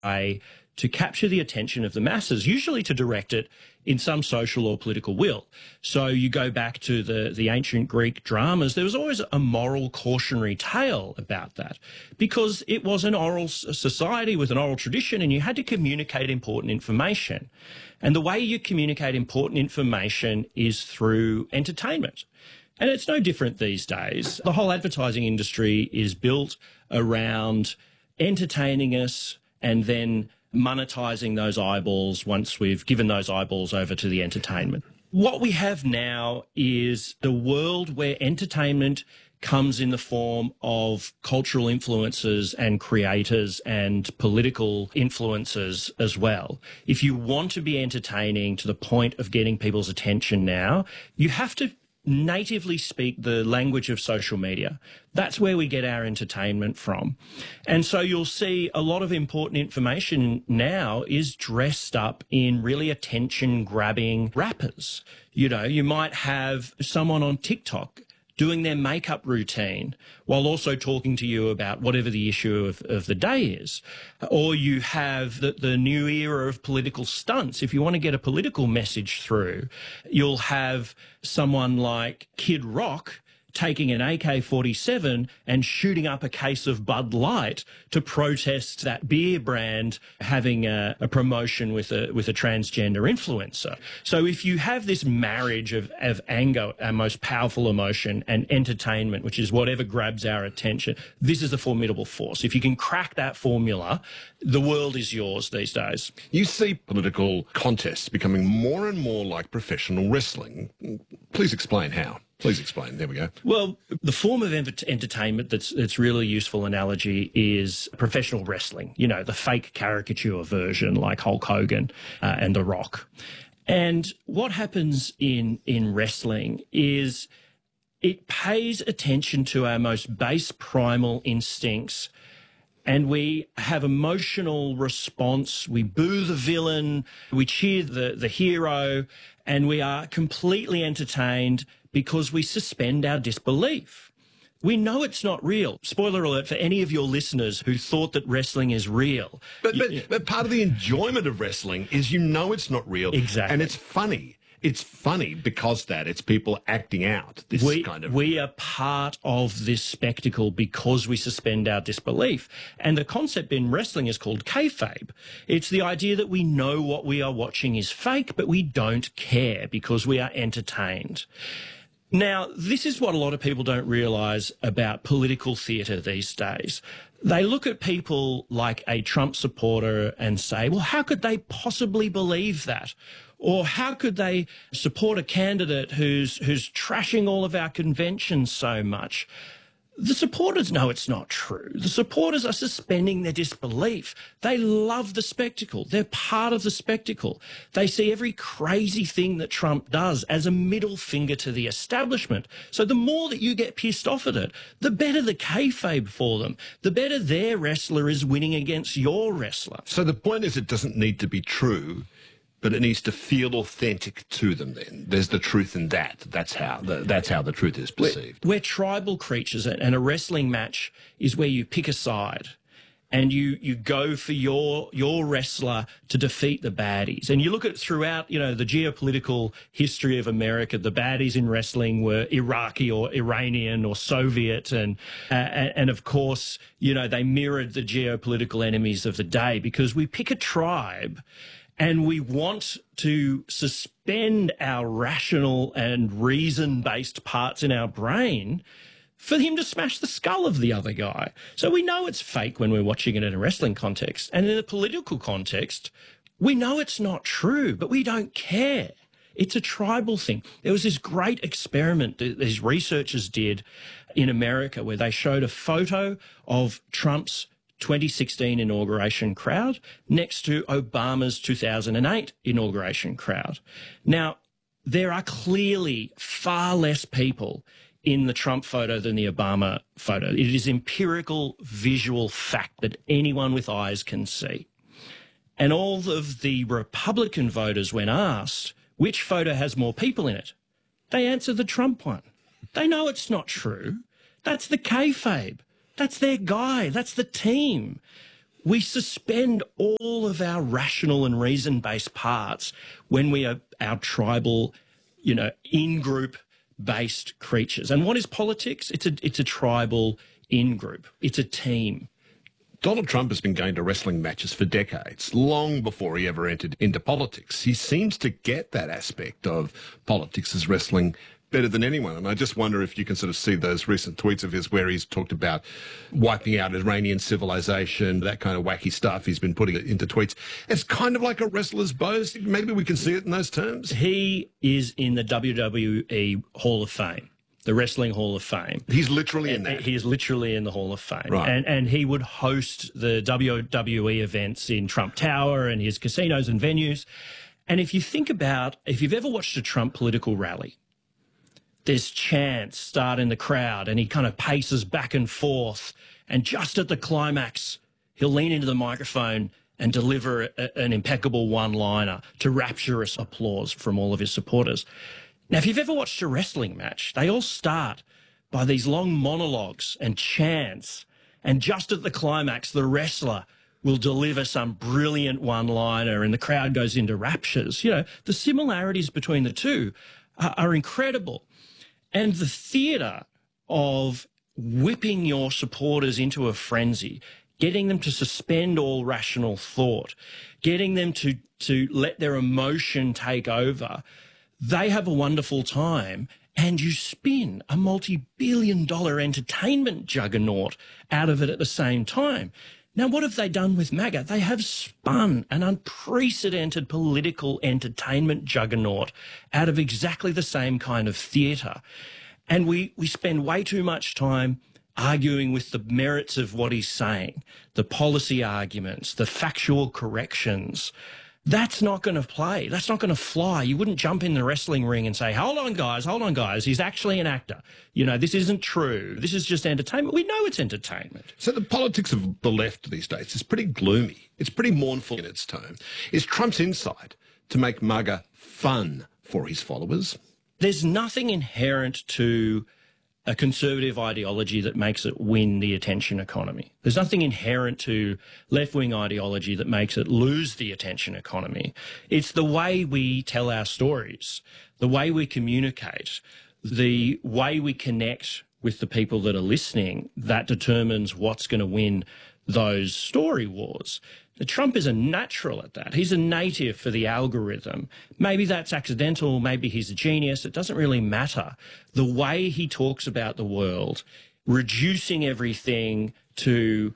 way to capture the attention of the masses, usually to direct it in some social or political will. So you go back to the ancient Greek dramas, there was always a moral cautionary tale about that because it was an oral society with an oral tradition and you had to communicate important information. And the way you communicate important information is through entertainment. And it's no different these days. The whole advertising industry is built around entertaining us and then monetizing those eyeballs once we've given those eyeballs over to the entertainment. What we have now is the world where entertainment comes in the form of cultural influencers and creators and political influencers as well. If you want to be entertaining to the point of getting people's attention now, you have to natively speak the language of social media. That's where we get our entertainment from. And so you'll see a lot of important information now is dressed up in really attention-grabbing rappers. You know, you might have someone on TikTok doing their makeup routine while also talking to you about whatever the issue of the day is. Or you have the new era of political stunts. If you want to get a political message through, you'll have someone like Kid Rock taking an AK-47 and shooting up a case of Bud Light to protest that beer brand having a promotion with a transgender influencer. So if you have this marriage of anger, our most powerful emotion, and entertainment, which is whatever grabs our attention, this is a formidable force. If you can crack that formula, the world is yours these days. You see political contests becoming more and more like professional wrestling. Please explain how. Please explain. There we go. Well, the form of entertainment that's really useful analogy is professional wrestling, you know, the fake caricature version like Hulk Hogan and The Rock. And what happens in wrestling is it pays attention to our most base primal instincts and we have emotional response. We boo the villain, we cheer the hero, and we are completely entertained because we suspend our disbelief. We know it's not real. Spoiler alert for any of your listeners who thought that wrestling is real. But part of the enjoyment of wrestling is you know it's not real. Exactly. And it's funny. It's funny because it's people acting out this kind of... We are part of this spectacle because we suspend our disbelief. And the concept in wrestling is called kayfabe. It's the idea that we know what we are watching is fake, but we don't care because we are entertained. Now, this is what a lot of people don't realise about political theatre these days. They look at people like a Trump supporter and say, well, how could they possibly believe that? Or how could they support a candidate who's trashing all of our conventions so much? The supporters know it's not true. The supporters are suspending their disbelief. They love the spectacle. They're part of the spectacle. They see every crazy thing that Trump does as a middle finger to the establishment. So the more that you get pissed off at it, the better the kayfabe for them. The better their wrestler is winning against your wrestler. So the point is it doesn't need to be true, but it needs to feel authentic to them then. There's the truth in that. That's how the truth is perceived. We're tribal creatures, and a wrestling match is where you pick a side and you go for your wrestler to defeat the baddies. And you look at throughout, you know, the geopolitical history of America, the baddies in wrestling were Iraqi or Iranian or Soviet. And of course, you know, they mirrored the geopolitical enemies of the day because we pick a tribe and we want to suspend our rational and reason-based parts in our brain for him to smash the skull of the other guy. So we know it's fake when we're watching it in a wrestling context. And in a political context, we know it's not true, but we don't care. It's a tribal thing. There was this great experiment that these researchers did in America where they showed a photo of Trump's 2016 inauguration crowd next to Obama's 2008 inauguration crowd. Now, there are clearly far less people in the Trump photo than the Obama photo. It is empirical visual fact that anyone with eyes can see. And all of the Republican voters, when asked which photo has more people in it, they answer the Trump one. They know it's not true. That's the kayfabe. That's their guy. That's the team. We suspend all of our rational and reason-based parts when we are our tribal, in-group based creatures. And what is politics? It's a tribal in-group. It's a team. Donald Trump has been going to wrestling matches for decades, long before he ever entered into politics. He seems to get that aspect of politics as wrestling better than anyone. And I just wonder if you can sort of see those recent tweets of his where he's talked about wiping out Iranian civilization, that kind of wacky stuff he's been putting into tweets. It's kind of like a wrestler's boast. Maybe we can see it in those terms. He is in the WWE Hall of Fame, the Wrestling Hall of Fame. He's literally in that. He is literally in the Hall of Fame. Right. And he would host the WWE events in Trump Tower and his casinos and venues. And if you've ever watched a Trump political rally, there's chants start in the crowd and he kind of paces back and forth. And just at the climax, he'll lean into the microphone and deliver an impeccable one-liner to rapturous applause from all of his supporters. Now, if you've ever watched a wrestling match, they all start by these long monologues and chants. And just at the climax, the wrestler will deliver some brilliant one-liner and the crowd goes into raptures. The similarities between the two are incredible. And the theatre of whipping your supporters into a frenzy, getting them to suspend all rational thought, getting them to let their emotion take over, they have a wonderful time, and you spin a multi-billion-dollar entertainment juggernaut out of it at the same time. Now, what have they done with MAGA? They have spun an unprecedented political entertainment juggernaut out of exactly the same kind of theatre. And we spend way too much time arguing with the merits of what he's saying, the policy arguments, the factual corrections. That's not going to play. That's not going to fly. You wouldn't jump in the wrestling ring and say, hold on, guys. He's actually an actor. This isn't true. This is just entertainment. We know it's entertainment. So the politics of the left these days is pretty gloomy. It's pretty mournful in its tone. Is Trump's insight to make MAGA fun for his followers? There's nothing inherent to a conservative ideology that makes it win the attention economy. There's nothing inherent to left-wing ideology that makes it lose the attention economy. It's the way we tell our stories, the way we communicate, the way we connect with the people that are listening that determines what's going to win those story wars. Trump is a natural at that. He's a native for the algorithm. Maybe that's accidental. Maybe he's a genius. It doesn't really matter. The way he talks about the world, reducing everything to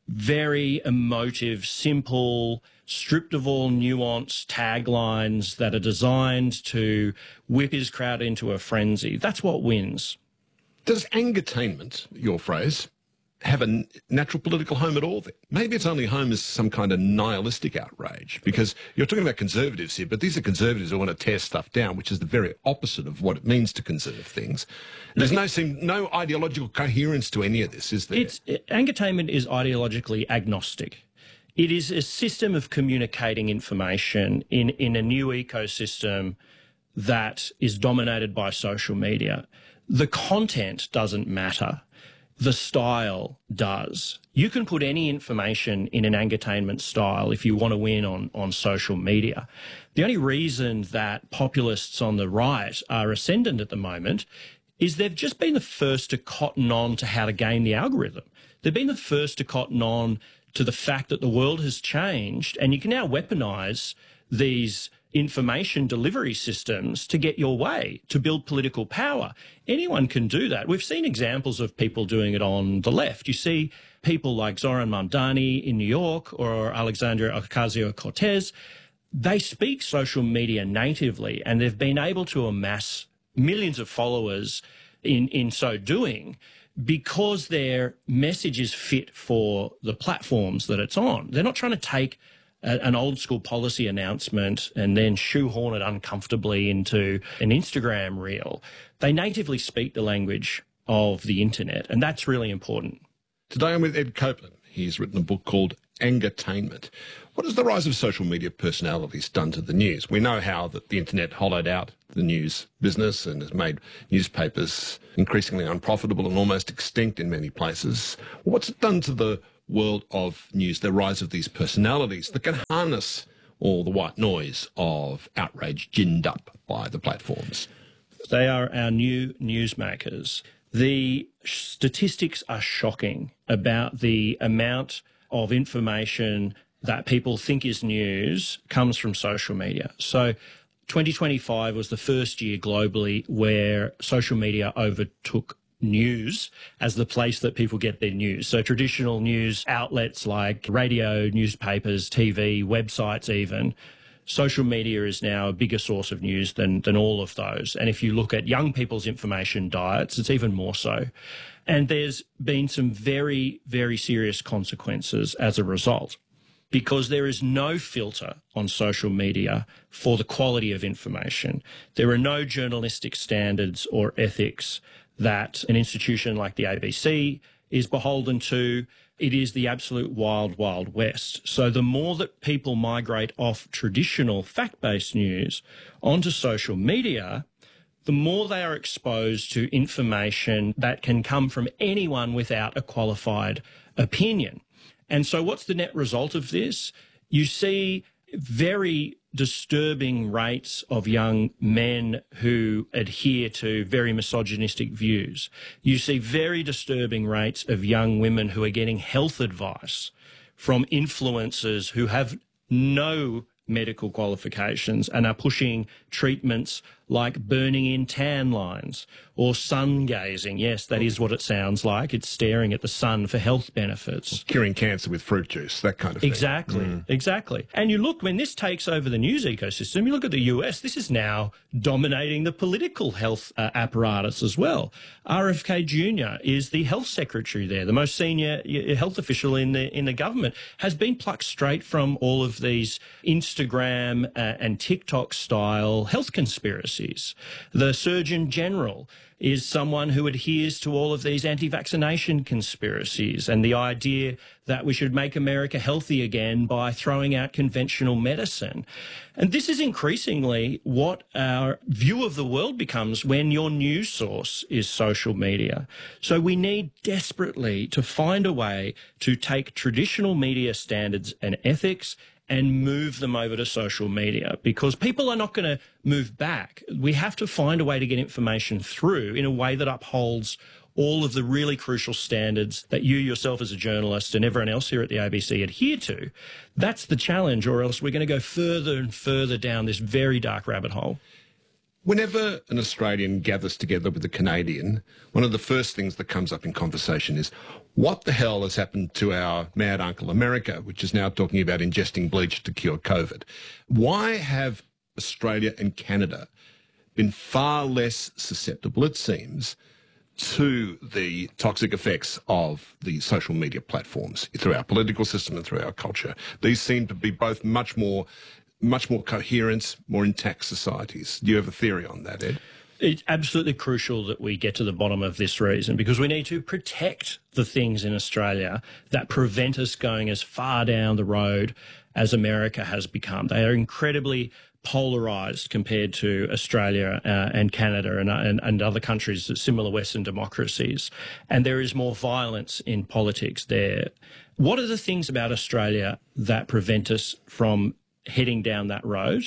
very emotive, simple, stripped of all nuance taglines that are designed to whip his crowd into a frenzy. That's what wins. Does angertainment, your phrase, have a natural political home at all then? Maybe its only home is some kind of nihilistic outrage, because you're talking about conservatives here, but these are conservatives who want to tear stuff down, which is the very opposite of what it means to conserve things. There's no ideological coherence to any of this, is there? Angertainment is ideologically agnostic. It is a system of communicating information in a new ecosystem that is dominated by social media. The content doesn't matter. The style does. You can put any information in an angertainment style if you want to win on social media. The only reason that populists on the right are ascendant at the moment is they've just been the first to cotton on to how to game the algorithm. They've been the first to cotton on to the fact that the world has changed and you can now weaponize these information delivery systems to get your way, to build political power. Anyone can do that. We've seen examples of people doing it on the left. You see people like Zoran Mamdani in New York or Alexandria Ocasio-Cortez. They speak social media natively and they've been able to amass millions of followers in so doing because their message is fit for the platforms that it's on. They're not trying to take an old school policy announcement and then shoehorn it uncomfortably into an Instagram reel. They natively speak the language of the internet, and that's really important. Today I'm with Ed Copeland. He's written a book called Angertainment. What has the rise of social media personalities done to the news? We know how that the internet hollowed out the news business and has made newspapers increasingly unprofitable and almost extinct in many places. What's it done to the world of news, the rise of these personalities that can harness all the white noise of outrage ginned up by the platforms. They are our new newsmakers. The statistics are shocking about the amount of information that people think is news comes from social media. So 2025 was the first year globally where social media overtook news as the place that people get their news. So traditional news outlets like radio, newspapers, TV, websites even, social media is now a bigger source of news than all of those. And if you look at young people's information diets, it's even more so. And there's been some very, very serious consequences as a result, because there is no filter on social media for the quality of information. There are no journalistic standards or ethics that an institution like the ABC is beholden to. It is the absolute wild, wild west. So the more that people migrate off traditional fact-based news onto social media, the more they are exposed to information that can come from anyone without a qualified opinion. And so what's the net result of this? You see very disturbing rates of young men who adhere to very misogynistic views. You see very disturbing rates of young women who are getting health advice from influencers who have no medical qualifications and are pushing treatments like burning in tan lines or sun gazing. Yes, that is what it sounds like. It's staring at the sun for health benefits. Curing cancer with fruit juice, that kind of thing. Exactly. And you look, when this takes over the news ecosystem, you look at the US, this is now dominating the political health apparatus as well. RFK Jr. is the health secretary there, the most senior health official in the government, has been plucked straight from all of these Instagram and TikTok style health conspiracies. The Surgeon General is someone who adheres to all of these anti-vaccination conspiracies and the idea that we should make America healthy again by throwing out conventional medicine. And this is increasingly what our view of the world becomes when your news source is social media. So we need desperately to find a way to take traditional media standards and ethics and move them over to social media, because people are not going to move back. We have to find a way to get information through in a way that upholds all of the really crucial standards that you yourself as a journalist and everyone else here at the ABC adhere to. That's the challenge, or else we're going to go further and further down this very dark rabbit hole. Whenever an Australian gathers together with a Canadian, one of the first things that comes up in conversation is, what the hell has happened to our mad uncle America, which is now talking about ingesting bleach to cure COVID? Why have Australia and Canada been far less susceptible, it seems, to the toxic effects of the social media platforms through our political system and through our culture? These seem to be both much more coherent, more intact societies. Do you have a theory on that, Ed? It's absolutely crucial that we get to the bottom of this reason, because we need to protect the things in Australia that prevent us going as far down the road as America has become. They are incredibly polarised compared to Australia and Canada and other countries, similar Western democracies. And there is more violence in politics there. What are the things about Australia that prevent us from heading down that road?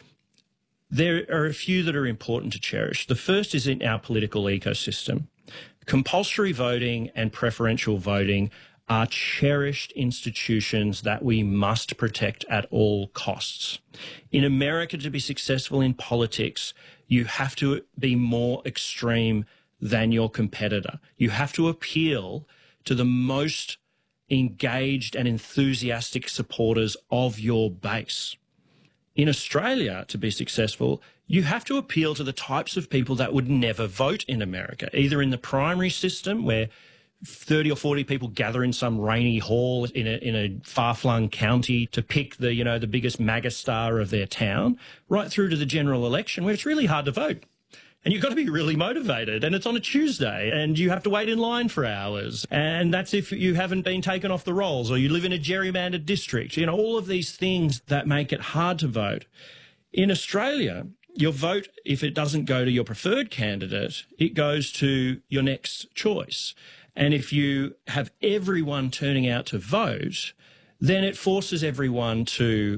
There are a few that are important to cherish. The first is in our political ecosystem. Compulsory voting and preferential voting are cherished institutions that we must protect at all costs. In America, to be successful in politics, you have to be more extreme than your competitor. You have to appeal to the most engaged and enthusiastic supporters of your base. In Australia, to be successful, you have to appeal to the types of people that would never vote in America, either in the primary system where 30 or 40 people gather in some rainy hall in a far-flung county to pick the biggest MAGA star of their town, right through to the general election where it's really hard to vote. And you've got to be really motivated, and it's on a Tuesday, and you have to wait in line for hours. And that's if you haven't been taken off the rolls or you live in a gerrymandered district. You know, all of these things that make it hard to vote. In Australia, your vote, if it doesn't go to your preferred candidate, it goes to your next choice. And if you have everyone turning out to vote, then it forces everyone to